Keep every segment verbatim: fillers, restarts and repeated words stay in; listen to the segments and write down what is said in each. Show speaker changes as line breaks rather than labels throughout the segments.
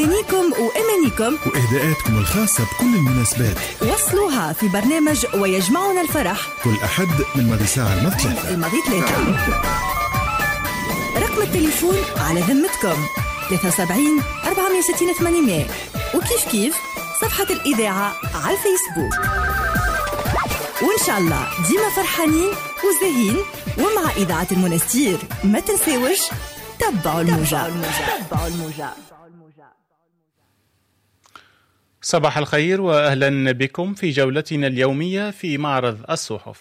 أغانيكم وأمانيكم
وإهداءاتكم الخاصة بكل المناسبات
وصلوها في برنامج ويجمعنا الفرح
كل أحد من ماضي ساعة الماضي ثلاثة
الماضي ثلاثة. رقم التليفون على ذمتكم ثلاثة وسبعين أربعمية وستين ثمانمية، وكيف كيف صفحة الإذاعة على الفيسبوك. وإن شاء الله ديما فرحانين وزاهين ومع إذاعة المنستير. ما تنساوش تبعوا الموجة. تبعوا الموجة.
صباح الخير وأهلا بكم في جولتنا اليومية في معرض الصحف.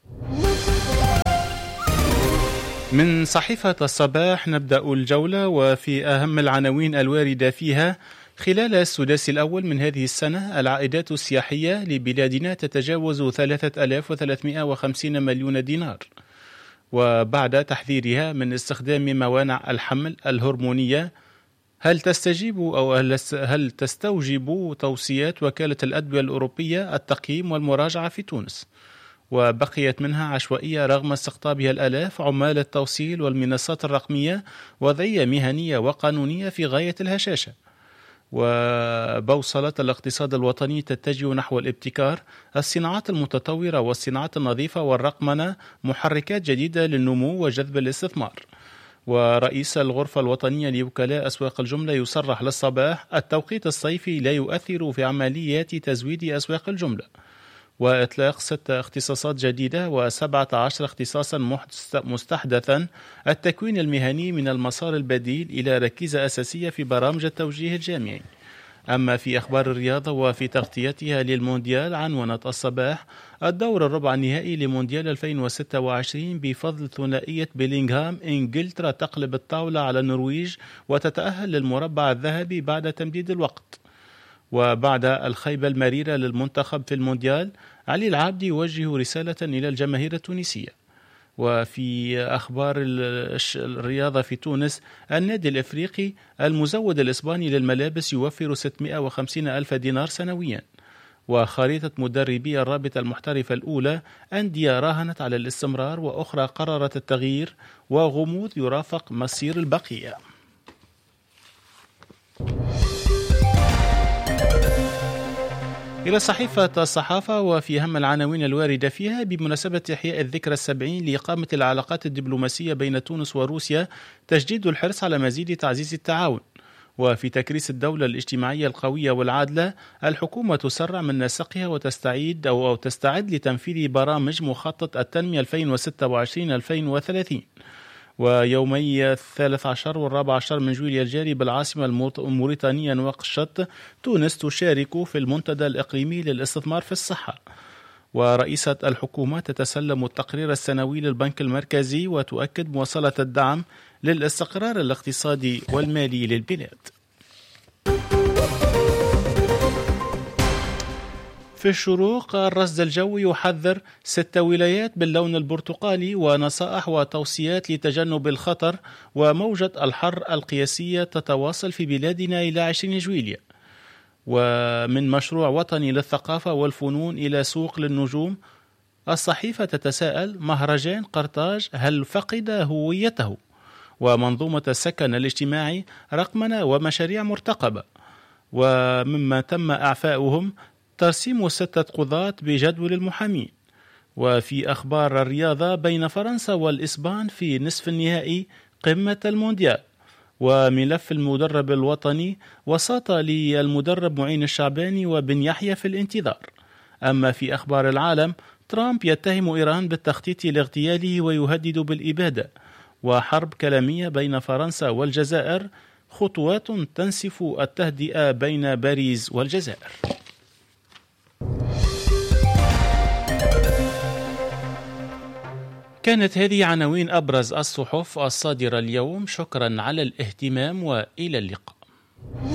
من صحيفة الصباح نبدأ الجولة وفي أهم العناوين الواردة فيها: خلال السداس الأول من هذه السنة العائدات السياحية لبلادنا تتجاوز ثلاثة آلاف وثلاثمائة وخمسين مليون دينار، وبعد تحذيرها من استخدام موانع الحمل الهرمونية هل تستجيب أو هل تستوجب توصيات وكالة الأدوية الأوروبية التقييم والمراجعة في تونس؟ وبقيت منها عشوائية رغم استقطابها الآلاف. عمال التوصيل والمنصات الرقمية وضعية مهنية وقانونية في غاية الهشاشة. وبوصلة الاقتصاد الوطني تتجه نحو الابتكار، الصناعات المتطورة والصناعات النظيفة والرقمنة محركات جديدة للنمو وجذب الاستثمار. ورئيس الغرفة الوطنية لوكلاء أسواق الجملة يصرح للصباح: التوقيت الصيفي لا يؤثر في عمليات تزويد أسواق الجملة. وإطلاق ست اختصاصات جديدة وسبعة عشر اختصاصا مستحدثا، التكوين المهني من المسار البديل إلى ركيزة أساسية في برامج التوجيه الجامعي. أما في أخبار الرياضة وفي تغطيتها للمونديال عنونت الصباح: الدور الربع النهائي لمونديال ألفين وستة وعشرين بفضل ثنائية بيلينغهام، إنجلترا تقلب الطاولة على النرويج وتتأهل للمربع الذهبي بعد تمديد الوقت. وبعد الخيبة المريرة للمنتخب في المونديال، علي العابدي يوجه رسالة إلى الجماهير التونسية. وفي أخبار الرياضة في تونس، النادي الإفريقي المزود الإسباني للملابس يوفر ستمائة وخمسين ألف دينار سنويا. وخريطة مدربي الرابطة المحترفة الأولى، أندية راهنت على الاستمرار وأخرى قررت التغيير، وغموض يرافق مصير البقية. إلى صحيفة الصحافة وفي أهم العناوين الواردة فيها: بمناسبة إحياء الذكرى السبعين لإقامة العلاقات الدبلوماسية بين تونس وروسيا، تجديد الحرص على مزيد تعزيز التعاون. وفي تكريس الدولة الاجتماعية القوية والعادلة، الحكومة تسرع من نسقها وتستعيد أو تستعد لتنفيذ برامج مخطط التنمية ألفين وستة وعشرين ألفين وثلاثين. ويومي الثالث عشر والرابع عشر من جويليا الجاري بالعاصمة الموريتانية نواكشوط، تونس تشارك في المنتدى الإقليمي للاستثمار في الصحة. ورئيسة الحكومة تتسلم التقرير السنوي للبنك المركزي وتؤكد مواصلة الدعم للاستقرار الاقتصادي والمالي للبلاد. في الشروق، الرصد الجوي يحذر ست ولايات باللون البرتقالي ونصائح وتوصيات لتجنب الخطر. وموجة الحر القياسية تتواصل في بلادنا إلى عشرين جويلية. ومن مشروع وطني للثقافة والفنون إلى سوق للنجوم، الصحيفة تتساءل: مهرجان قرطاج هل فقد هويته؟ ومنظومة السكن الاجتماعي رقمنة ومشاريع مرتقبة. ومما تم إعفاؤهم ترسيم ستة قضاة بجدول المحامين. وفي أخبار الرياضة، بين فرنسا والإسبان في نصف النهائي قمة المونديال. وملف المدرب الوطني وساطة للمدرب معين الشعباني وبن يحيى في الانتظار. أما في أخبار العالم، ترامب يتهم إيران بالتخطيط لاغتياله ويهدد بالإبادة. وحرب كلامية بين فرنسا والجزائر، خطوات تنسف التهدئة بين باريس والجزائر. كانت هذه عناوين أبرز الصحف الصادرة اليوم. شكرا على الاهتمام وإلى اللقاء.